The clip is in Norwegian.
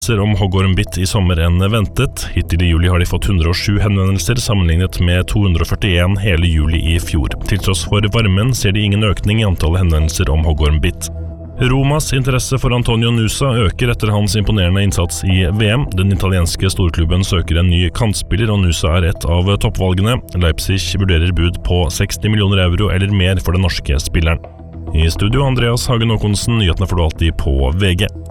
om Hoggorm Bitt I sommer enn ventet. Hittil I juli har de fått 107 henvendelser sammenlignet med 241 hele juli I fjor. Til tross for varmen ser de ingen økning I antallet henvendelser om Hoggorm Bitt. Romas interesse for Antonio Nusa øker etter hans imponerende innsats I VM. Den italienske storklubben søker en ny kantspiller, og Nusa et av toppvalgene. Leipzig vurderer bud på 60 millioner euro eller mer for den norske spilleren. I studio Andreas Hagen Håkonsen, nyhetene får du alltid på VG.